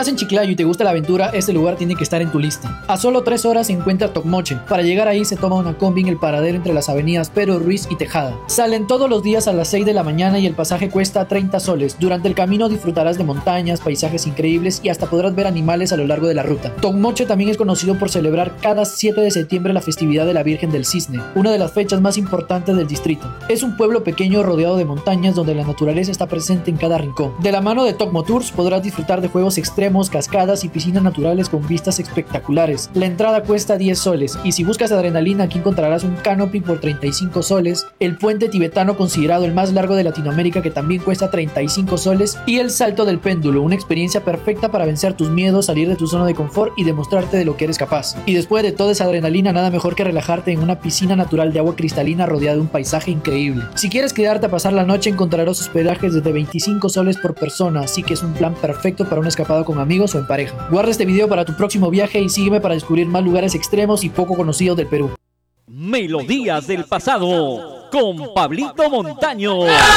estás en Chiclayo y te gusta la aventura, este lugar tiene que estar en tu lista. A solo 3 horas se encuentra Tocmoche. Para llegar ahí se toma una combi en el paradero entre las avenidas Pedro Ruiz y Tejada. Salen todos los días a las 6 de la mañana y el pasaje cuesta 30 soles. Durante el camino disfrutarás de montañas, paisajes increíbles y hasta podrás ver animales a lo largo de la ruta. Tocmoche también es conocido por celebrar cada 7 de septiembre la festividad de la Virgen del Cisne, una de las fechas más importantes del distrito. Es un pueblo pequeño rodeado de montañas donde la naturaleza está presente en cada rincón. De la mano de Tocmo Tours podrás disfrutar de juegos extremos, cascadas y piscinas naturales con vistas espectaculares. La entrada cuesta 10 soles y si buscas adrenalina aquí encontrarás un canopy por 35 soles, el puente tibetano considerado el más largo de Latinoamérica que también cuesta 35 soles y el salto del péndulo, una experiencia perfecta para vencer tus miedos, salir de tu zona de confort y demostrarte de lo que eres capaz. Y después de toda esa adrenalina nada mejor que relajarte en una piscina natural de agua cristalina rodeada de un paisaje increíble. Si quieres quedarte a pasar la noche encontrarás hospedajes desde 25 soles por persona, así que es un plan perfecto para una escapada con amigos o en pareja. Guarda este video para tu próximo viaje y sígueme para descubrir más lugares extremos y poco conocidos del Perú. Melodías del pasado con Pablito Montaño.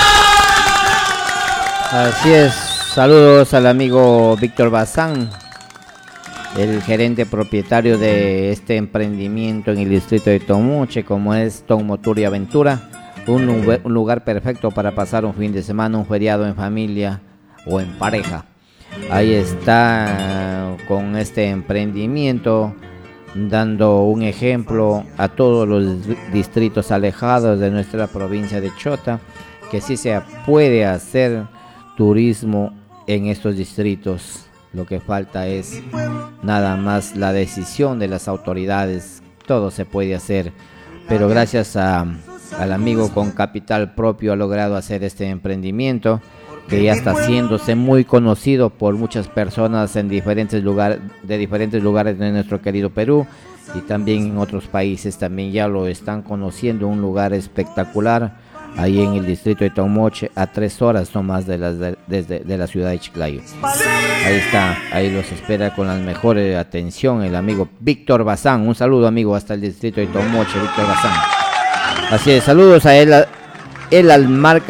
Así es, saludos al amigo Víctor Bazán, el gerente propietario de este emprendimiento en el distrito de Tocmoche, como es Tocmo Tour y Aventura, un lugar perfecto para pasar un fin de semana, un feriado en familia o en pareja. Ahí está con este emprendimiento, dando un ejemplo a todos los distritos alejados de nuestra provincia de Chota, que sí se puede hacer turismo en estos distritos. Lo que falta es nada más la decisión de las autoridades. Todo se puede hacer, pero gracias al amigo con capital propio ha logrado hacer este emprendimiento que ya está haciéndose muy conocido por muchas personas en diferentes lugares de nuestro querido Perú y también en otros países también ya lo están conociendo. Un lugar espectacular ahí en el distrito de Tocmoche, a 3 horas nomás de la ciudad de Chiclayo. Ahí está, ahí los espera con la mejor atención el amigo Víctor Bazán. Un saludo, amigo, hasta el distrito de Tocmoche, Víctor Bazán. Así es, saludos a Elar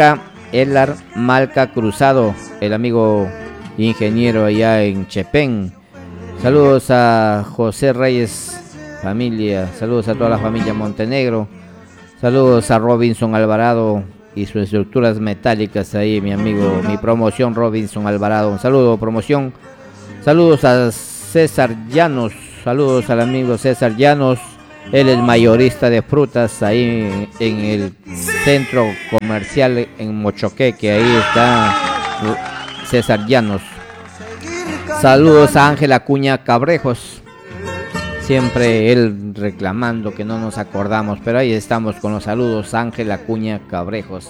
Malca Cruzado, el amigo ingeniero allá en Chepén. Saludos a José Reyes familia, saludos a toda la familia Montenegro. Saludos a Robinson Alvarado y sus estructuras metálicas ahí, mi amigo, mi promoción Robinson Alvarado. Un saludo, promoción. Saludos a César Llanos, saludos al amigo César Llanos. Él es mayorista de frutas ahí en el centro comercial en Mochoqueque, ahí está César Llanos. Saludos a Ángel Acuña Cabrejos. Siempre él reclamando que no nos acordamos, pero ahí estamos con los saludos, Ángel Acuña Cabrejos.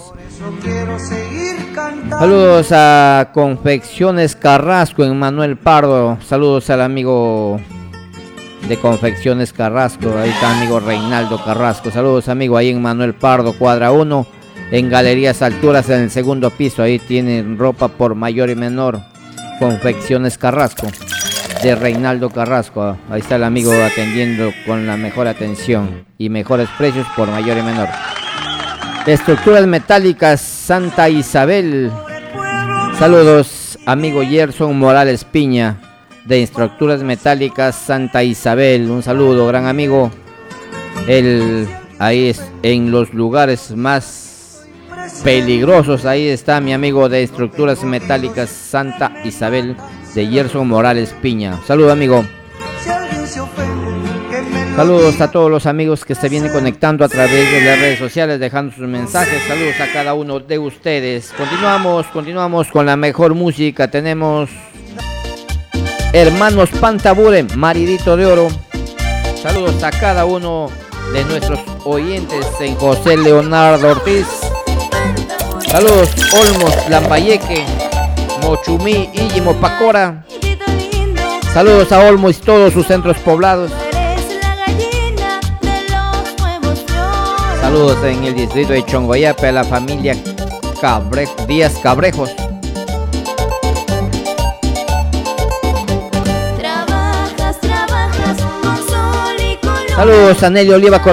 Saludos a Confecciones Carrasco en Manuel Pardo. Saludos al amigo de Confecciones Carrasco, ahí está amigo Reinaldo Carrasco. Saludos amigo ahí en Manuel Pardo, cuadra 1, en Galerías Alturas, en el segundo piso. Ahí tienen ropa por mayor y menor. Confecciones Carrasco de Reinaldo Carrasco. Ahí está el amigo atendiendo con la mejor atención y mejores precios por mayor y menor. Estructuras metálicas Santa Isabel. Saludos amigo Gerson Morales Piña de Estructuras Metálicas Santa Isabel. Un saludo, gran amigo. Él ahí es en los lugares más peligrosos. Ahí está mi amigo de Estructuras Metálicas Santa Isabel de Gerson Morales Piña. Saludos amigo. Saludos a todos los amigos que se vienen conectando a través de las redes sociales, dejando sus mensajes. Saludos a cada uno de ustedes. Continuamos con la mejor música. Tenemos Hermanos Pantabure, Maridito de Oro. Saludos a cada uno de nuestros oyentes en José Leonardo Ortiz. Saludos Olmos, Lambayeque, Mochumí, Íllimo, Pacora. Saludos a Olmos y todos sus centros poblados. Saludos en el distrito de Chongoyape a la familia Díaz Cabrejos. Saludos a Nelly Oliva Coronel.